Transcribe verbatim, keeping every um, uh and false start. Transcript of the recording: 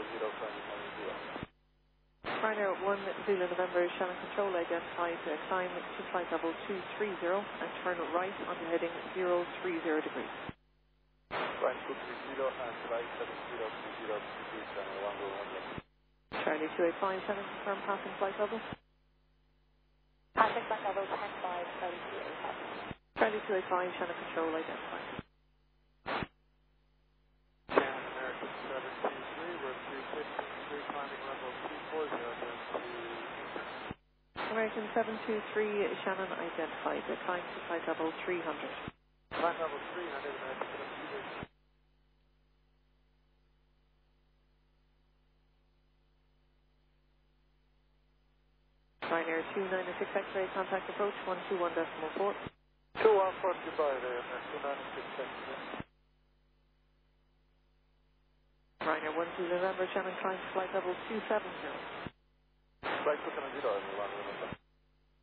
zero, climbing runway zero. Ryanair one Zulu November, Shannon Control identified uh, climb to flight level two three zero and turn right onto heading zero three zero degrees. Climb two three zero and flight seven zero two zero degrees, Channel one zero one left. Charlie two eight five, Shannon confirm passing flight level. Passing flight level ten five, Charlie two eight five. Charlie two eight five, Shannon Control identified. Shannon American seven two three, we're three fifteen three, climbing level two four zero, going to American seven two three, Shannon identified, uh, climb to flight level three hundred. climb level three hundred, American seven two three. Ryanair two nine six X-ray, contact approach one two one decimal four. two one four, goodbye there, two nine six seconds. Ryanair one Zulu November, Shannon climb to flight level two seven zero. Flight two seven zero, everyone, remember.